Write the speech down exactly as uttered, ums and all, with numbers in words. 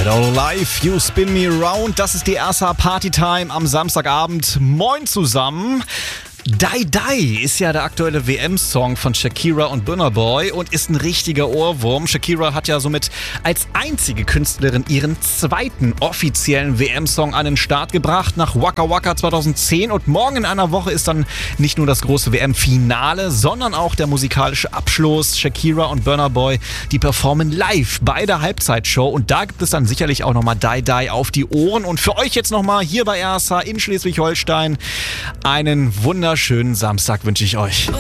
Dead or Alive, You Spin Me Round. Das ist die R S A Party Time am Samstagabend. Moin zusammen. Die Die ist ja der aktuelle W M-Song von Shakira und Burna Boy und ist ein richtiger Ohrwurm. Shakira hat ja somit als einzige Künstlerin ihren zweiten offiziellen W M-Song an den Start gebracht nach Waka Waka zweitausendzehn und morgen in einer Woche ist dann nicht nur das große W M-Finale, sondern auch der musikalische Abschluss. Shakira und Burna Boy, die performen live bei der Halbzeitshow und da gibt es dann sicherlich auch nochmal Die Die auf die Ohren und für euch jetzt nochmal hier bei R S A in Schleswig-Holstein einen wunderschönen Schönen Samstag wünsche ich euch.